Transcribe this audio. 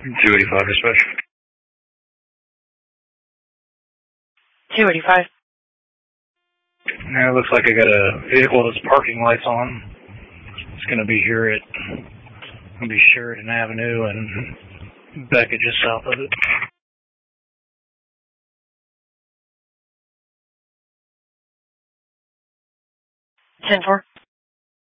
285 dispatch. 285. Now it looks like I got a vehicle that's parking lights on. It's going to be here at Sheridan Avenue and Becca just south of it. 10-4.